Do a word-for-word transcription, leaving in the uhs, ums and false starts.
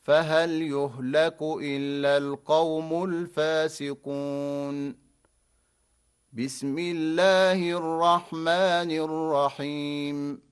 فهل يهلك إلا القوم الفاسقون. بسم الله الرحمن الرحيم.